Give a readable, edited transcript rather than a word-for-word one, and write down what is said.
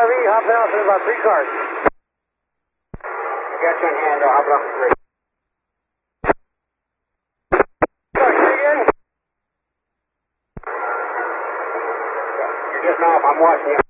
RV, hopping off in about 3 cars. Got you in hand, I'll hop off the 3. You're getting off, I'm watching you.